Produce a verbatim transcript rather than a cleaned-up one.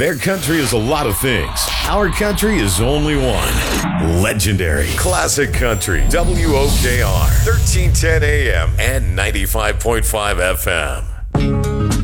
Their country is a lot of things. Our country is only one. Legendary. Classic Country. W O K R. thirteen ten A M and ninety-five point five F M.